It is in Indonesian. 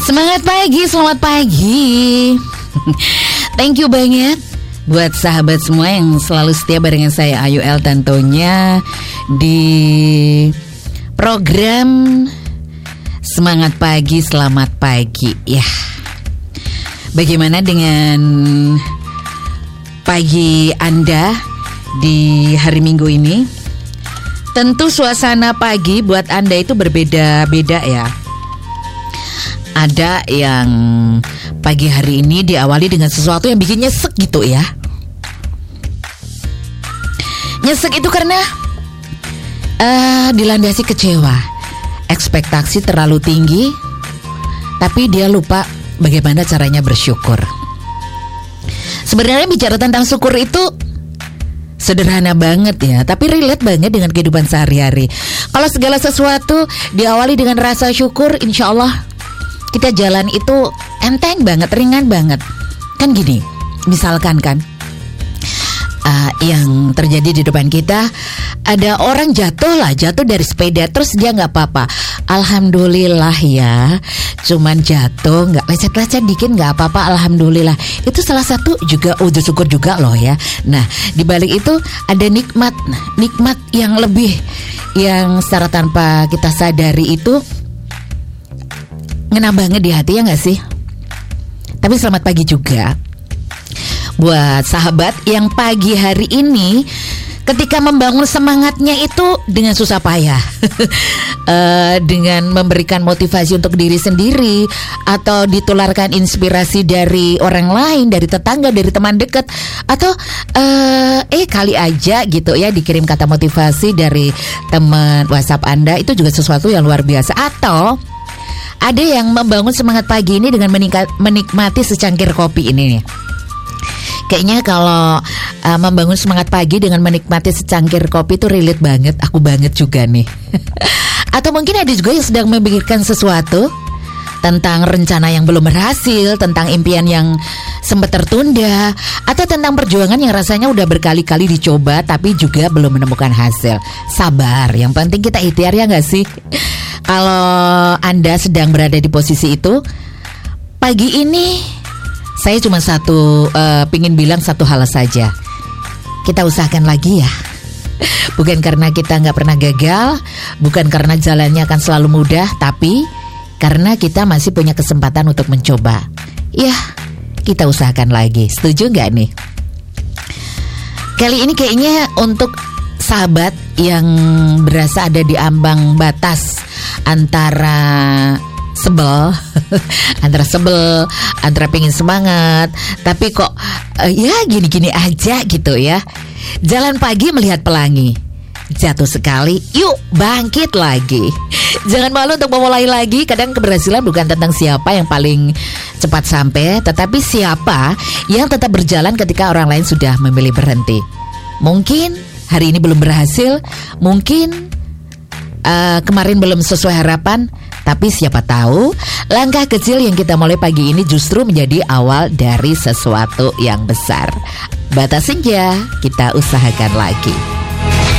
Semangat pagi, selamat pagi. Thank you banget buat sahabat semua yang selalu setia barengan saya Ayu L tentunya di program Semangat Pagi, Selamat Pagi. Ya, bagaimana dengan pagi Anda di hari Minggu ini? Tentu suasana pagi buat Anda itu berbeda-beda ya. Ada yang pagi hari ini diawali dengan sesuatu yang bikin nyesek gitu ya. Nyesek itu karena dilandasi kecewa, ekspektasi terlalu tinggi, tapi dia lupa bagaimana caranya bersyukur. Sebenarnya bicara tentang syukur itu sederhana banget ya, tapi relate banget dengan kehidupan sehari-hari. Kalau segala sesuatu diawali dengan rasa syukur, insya Allah kita jalan itu enteng banget, ringan banget. Kan gini, misalkan kan yang terjadi di depan kita, ada orang jatuh dari sepeda, terus dia gak apa-apa. Alhamdulillah ya, cuman jatuh, gak lecet-lecet dikit, gak apa-apa, alhamdulillah. Itu salah satu juga wujud syukur juga loh ya. Nah, di balik itu ada nikmat yang lebih, yang secara tanpa kita sadari itu ngena banget di hati, ya gak sih? Tapi selamat pagi juga buat sahabat yang pagi hari ini ketika membangun semangatnya itu dengan susah payah dengan memberikan motivasi untuk diri sendiri, atau ditularkan inspirasi dari orang lain, dari tetangga, dari teman dekat, atau kali aja gitu ya dikirim kata motivasi dari teman WhatsApp Anda. Itu juga sesuatu yang luar biasa. Atau ada yang membangun semangat pagi ini dengan menikmati secangkir kopi ini nih. Kayaknya kalau membangun semangat pagi dengan menikmati secangkir kopi itu relate banget, aku banget juga nih. Atau mungkin ada juga yang sedang memikirkan sesuatu tentang rencana yang belum berhasil, tentang impian yang sempat tertunda, atau tentang perjuangan yang rasanya udah berkali-kali dicoba tapi juga belum menemukan hasil. Sabar, yang penting kita ikhtiar, ya gak sih? Kalau Anda sedang berada di posisi itu, pagi ini saya cuma pingin bilang satu hal saja. Kita usahakan lagi ya. Bukan karena kita gak pernah gagal, bukan karena jalannya akan selalu mudah, tapi karena kita masih punya kesempatan untuk mencoba. Ya, kita usahakan lagi. Setuju gak nih? Kali ini kayaknya untuk sahabat yang berasa ada di ambang batas antara sebel antara pengen semangat tapi kok ya gini-gini aja gitu ya. Jalan pagi melihat pelangi, jatuh sekali, yuk bangkit lagi. Jangan malu untuk memulai lagi. Kadang keberhasilan bukan tentang siapa yang paling cepat sampai, tetapi siapa yang tetap berjalan ketika orang lain sudah memilih berhenti. Mungkin hari ini belum berhasil, mungkin kemarin belum sesuai harapan, tapi siapa tahu langkah kecil yang kita mulai pagi ini justru menjadi awal dari sesuatu yang besar. Batas senja, kita usahakan lagi.